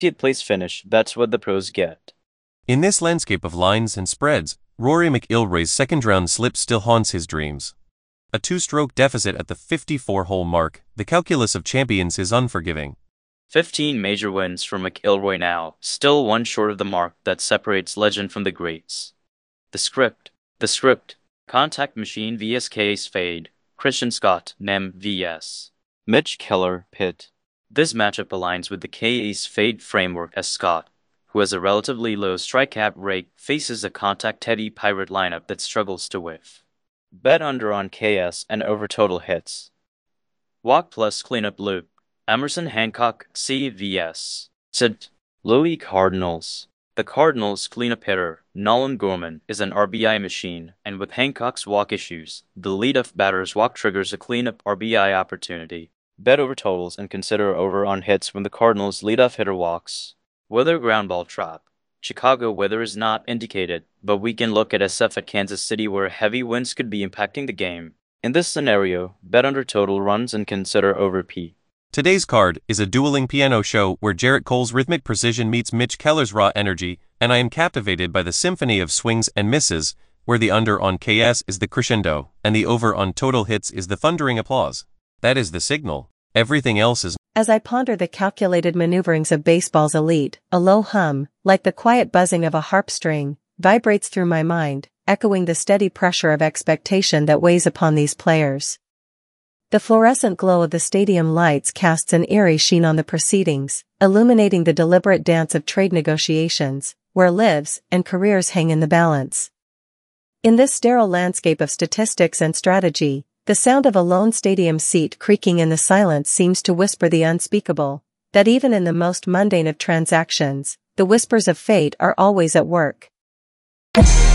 place finish, that's what the pros get. In this landscape of lines and spreads, Rory McIlroy's second-round slip still haunts his dreams. A two-stroke deficit at the 54-hole mark, the calculus of champions is unforgiving. 15 major wins for McIlroy now, still one short of the mark that separates legend from the greats. The script. Contact Machine vs Case Fade, Christian Scott, Nem vs. Mitch Keller, Pitt. This matchup aligns with the Case Fade framework as Scott, who has a relatively low strikeout rate, faces a contact Teddy Pirate lineup that struggles to whiff. Bet under on KS and over total hits. Walk plus cleanup loop. Emerson Hancock, C vs. Sid. Louis Cardinals. The Cardinals' cleanup hitter, Nolan Gorman, is an RBI machine, and with Hancock's walk issues, the leadoff batter's walk triggers a cleanup RBI opportunity. Bet over totals and consider over on hits when the Cardinals' leadoff hitter walks. Weather ground ball trap. Chicago weather is not indicated, but we can look at SF at Kansas City where heavy winds could be impacting the game. In this scenario, bet under total runs and consider over P. Today's card is a dueling piano show where Jarrett Cole's rhythmic precision meets Mitch Keller's raw energy, and I am captivated by the symphony of swings and misses, where the under on KS is the crescendo, and the over on total hits is the thundering applause. That is the signal. Everything else is. As I ponder the calculated maneuverings of baseball's elite, a low hum, like the quiet buzzing of a harp string, vibrates through my mind, echoing the steady pressure of expectation that weighs upon these players. The fluorescent glow of the stadium lights casts an eerie sheen on the proceedings, illuminating the deliberate dance of trade negotiations, where lives and careers hang in the balance. In this sterile landscape of statistics and strategy, the sound of a lone stadium seat creaking in the silence seems to whisper the unspeakable, that even in the most mundane of transactions, the whispers of fate are always at work.